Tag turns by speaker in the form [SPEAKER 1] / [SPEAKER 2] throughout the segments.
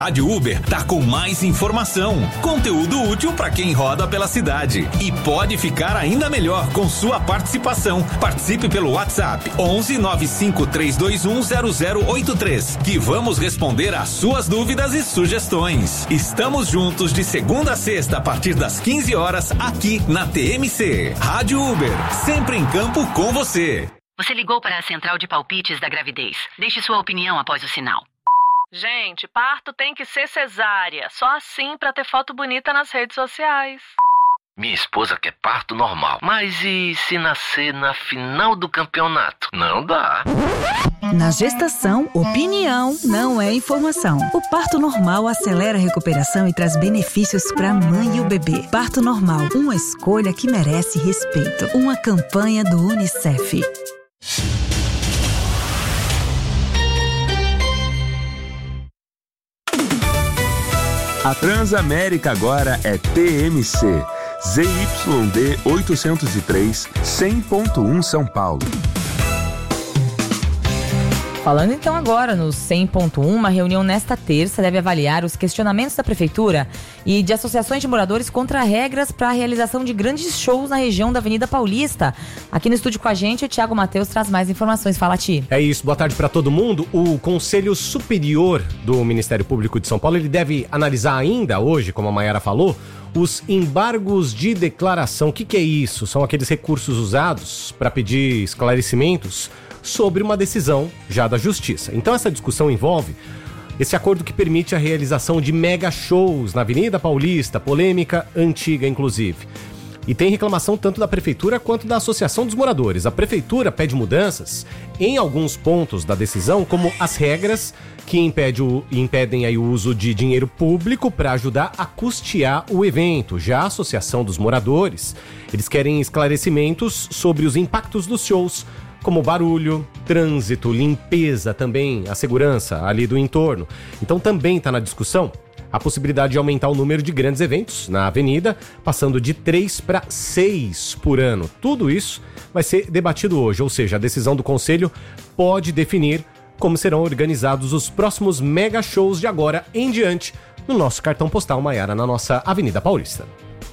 [SPEAKER 1] Rádio Uber tá com mais informação, conteúdo útil para quem roda pela cidade. E pode ficar ainda melhor com sua participação. Participe pelo WhatsApp 11 95 321 0083, que vamos responder às suas dúvidas e sugestões. Estamos juntos de segunda a sexta a partir das 15 horas aqui na TMC. Rádio Uber, sempre em campo com você.
[SPEAKER 2] Você ligou para a central de palpites da gravidez. Deixe sua opinião após o sinal.
[SPEAKER 3] Gente, parto tem que ser cesárea. Só assim pra ter foto bonita nas redes sociais.
[SPEAKER 4] Minha esposa quer parto normal. Mas e se nascer na final do campeonato? Não dá.
[SPEAKER 5] Na gestação, opinião não é informação. O parto normal acelera a recuperação e traz benefícios para a mãe e o bebê. Parto normal, uma escolha que merece respeito. Uma campanha do UNICEF.
[SPEAKER 6] A Transamérica agora é TMC, ZYD 803, 100.1 São Paulo.
[SPEAKER 7] Falando então agora no 100.1, uma reunião nesta terça deve avaliar os questionamentos da Prefeitura e de associações de moradores contra regras para a realização de grandes shows na região da Avenida Paulista. Aqui no estúdio com a gente, o Thiago Matheus traz mais informações. Fala, Ti.
[SPEAKER 8] É isso, boa tarde para todo mundo. O Conselho Superior do Ministério Público de São Paulo, ele deve analisar ainda hoje, como a Mayara falou, os embargos de declaração. O que é isso? São aqueles recursos usados para pedir esclarecimentos sobre uma decisão já da Justiça. Então essa discussão envolve esse acordo que permite a realização de mega shows na Avenida Paulista, polêmica antiga inclusive. E tem reclamação tanto da Prefeitura quanto da Associação dos Moradores. A Prefeitura pede mudanças em alguns pontos da decisão, como as regras que impedem aí o uso de dinheiro público para ajudar a custear o evento. Já a Associação dos Moradores, eles querem esclarecimentos sobre os impactos dos shows, como barulho, trânsito, limpeza, também a segurança ali do entorno. Então também está na discussão a possibilidade de aumentar o número de grandes eventos na avenida, passando de 3 para 6 por ano. Tudo isso vai ser debatido hoje, ou seja, a decisão do Conselho pode definir como serão organizados os próximos mega shows de agora em diante no nosso cartão postal, Mayara, na nossa Avenida Paulista.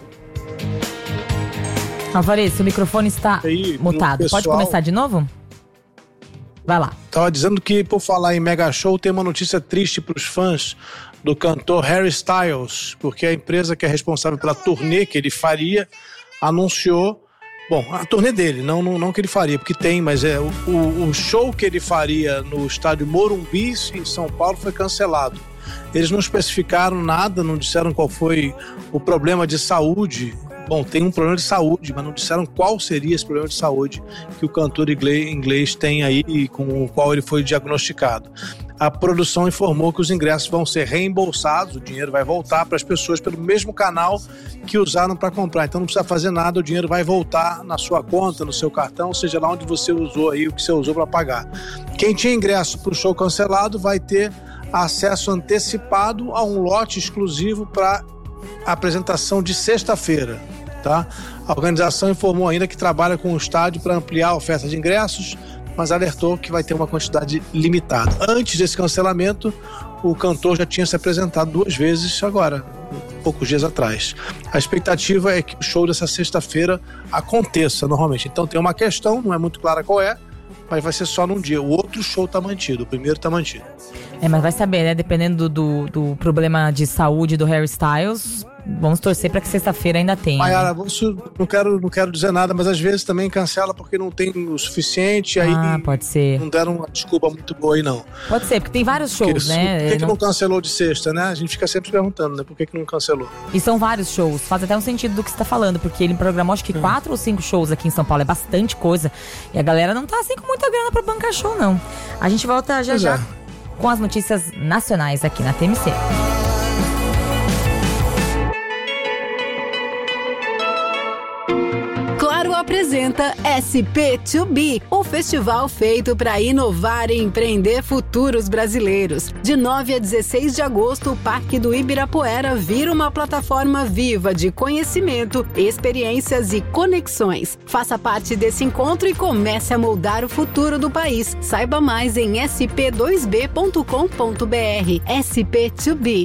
[SPEAKER 7] Alvarez, o microfone está mutado.
[SPEAKER 9] Pessoal,
[SPEAKER 7] pode começar de novo? Vai lá.
[SPEAKER 9] Tava dizendo que, por falar em mega show, tem uma notícia triste para os fãs do cantor Harry Styles, porque a empresa que é responsável pela turnê que ele faria anunciou, bom, a turnê dele, não que ele faria, porque tem, mas o show que ele faria no estádio Morumbi, em São Paulo, foi cancelado. Eles não especificaram nada, não disseram qual foi o problema de saúde. Bom, tem um problema de saúde, mas não disseram qual seria esse problema de saúde que o cantor inglês tem aí e com o qual ele foi diagnosticado. A produção informou que os ingressos vão ser reembolsados, o dinheiro vai voltar para as pessoas pelo mesmo canal que usaram para comprar. Então não precisa fazer nada, o dinheiro vai voltar na sua conta, no seu cartão, seja lá onde você usou aí, o que você usou para pagar. Quem tinha ingresso para o show cancelado vai ter acesso antecipado a um lote exclusivo para a apresentação de sexta-feira. Tá? A organização informou ainda que trabalha com o estádio para ampliar a oferta de ingressos, mas alertou que vai ter uma quantidade limitada. Antes desse cancelamento, o cantor já tinha se apresentado 2 vezes agora, poucos dias atrás. A expectativa é que o show dessa sexta-feira aconteça normalmente. Então tem uma questão, não é muito clara qual é, mas vai ser só num dia. O outro show está mantido, o primeiro está mantido.
[SPEAKER 7] Mas vai saber, né? Dependendo do problema de saúde do Harry Styles, vamos torcer para que sexta-feira ainda tenha.
[SPEAKER 9] Mayara, não quero dizer nada, mas às vezes também cancela porque não tem o suficiente. Aí
[SPEAKER 7] pode ser.
[SPEAKER 9] Não deram uma desculpa muito boa aí, não.
[SPEAKER 7] Pode ser, porque tem vários shows, né?
[SPEAKER 9] Por que não cancelou de sexta, né? A gente fica sempre perguntando, né? Por que não cancelou?
[SPEAKER 7] E são vários shows. Faz até um sentido do que você tá falando, porque ele programou acho que 4 ou 5 shows aqui em São Paulo. É bastante coisa. E a galera não tá assim com muita grana pra bancar show, não. A gente volta já com as notícias nacionais aqui na TMC.
[SPEAKER 10] Claro apresenta SP2B, o festival feito para inovar e empreender futuros brasileiros. De 9 a 16 de agosto, o Parque do Ibirapuera vira uma plataforma viva de conhecimento, experiências e conexões. Faça parte desse encontro e comece a moldar o futuro do país. Saiba mais em sp2b.com.br. SP2B.